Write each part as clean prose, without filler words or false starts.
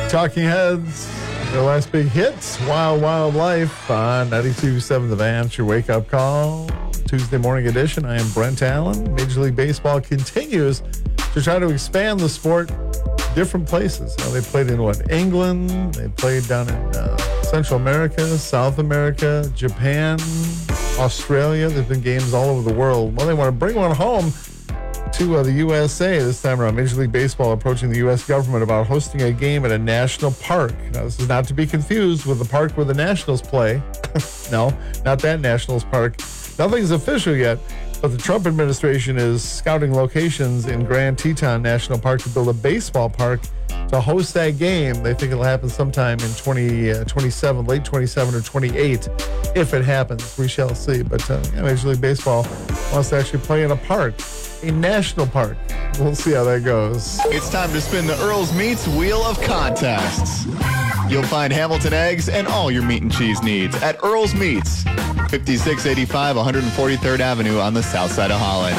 Talking Heads, their last big hits, Wild Wild Life on 92.7 The Van. It's your wake-up call, Tuesday morning edition. I am Brent Allen. Major League Baseball continues to try to expand the sport different places. They played in, England. They played down in Central America, South America, Japan, Australia. There's been games all over the world. Well, they want to bring one home to the USA this time around. Major League Baseball approaching the U.S. government about hosting a game at a national park. Now, this is not to be confused with the park where the Nationals play. No, not that Nationals park. Nothing's official yet, but the Trump administration is scouting locations in Grand Teton National Park to build a baseball park to host that game. They think it'll happen sometime in 2027, late 27 or 28. If it happens, we shall see. But Major League Baseball wants to actually play in a park, a national park. We'll see how that goes. It's time to spin the Earl's Meats Wheel of Contests. You'll find Hamilton eggs and all your meat and cheese needs at Earl's Meats, 5685 143rd Avenue on the south side of Holland.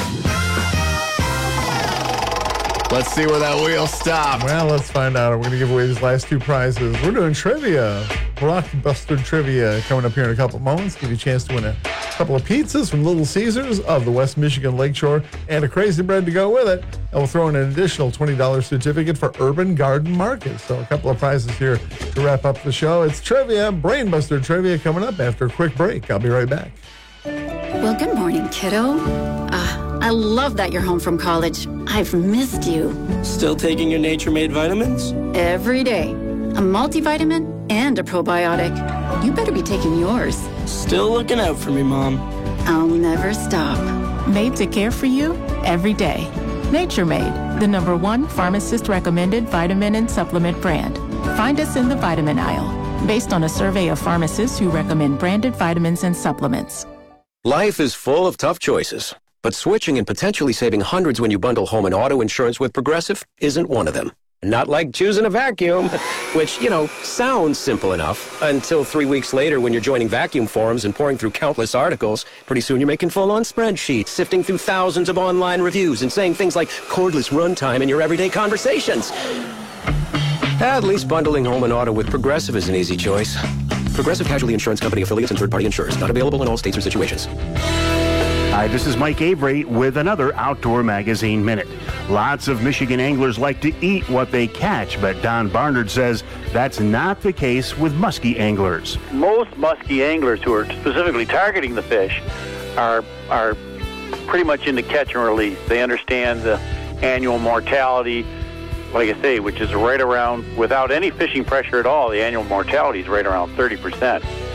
Let's see where that wheel stopped. Well, let's find out. We're going to give away these last two prizes. We're doing trivia, blockbuster trivia, coming up here in a couple of moments. Give you a chance to win a couple of pizzas from Little Caesars of the West Michigan Lakeshore and a Crazy Bread to go with it. And we'll throw in an additional $20 certificate for Urban Garden Market. So a couple of prizes here to wrap up the show. It's trivia, Brainbuster trivia, coming up after a quick break. I'll be right back. Well, good morning, kiddo. I love that you're home from college. I've missed you. Still taking your Nature-Made vitamins? Every day. A multivitamin and a probiotic. You better be taking yours. Still looking out for me, Mom. I'll never stop. Made to care for you every day. Nature-Made, the #1 pharmacist-recommended vitamin and supplement brand. Find us in the vitamin aisle, based on a survey of pharmacists who recommend branded vitamins and supplements. Life is full of tough choices, but switching and potentially saving hundreds when you bundle home and auto insurance with Progressive isn't one of them. Not like choosing a vacuum, which, sounds simple enough until 3 weeks later when you're joining vacuum forums and pouring through countless articles. Pretty soon you're making full-on spreadsheets, sifting through thousands of online reviews and saying things like cordless runtime in your everyday conversations. At least bundling home and auto with Progressive is an easy choice. Progressive Casualty Insurance Company affiliates and third-party insurers. Not available in all states or situations. Hi, this is Mike Avery with another Outdoor Magazine Minute. Lots of Michigan anglers like to eat what they catch, but Don Barnard says that's not the case with muskie anglers. Most muskie anglers who are specifically targeting the fish are pretty much into catch and release. They understand the annual mortality, like I say, which is right around, without any fishing pressure at all, the annual mortality is right around 30%.